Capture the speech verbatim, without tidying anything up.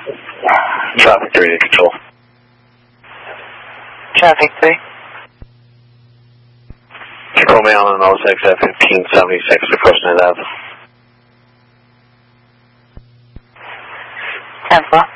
Traffic three to control. Traffic three. Control me on oh six at fifteen seventy-six approaching Ave. ten four.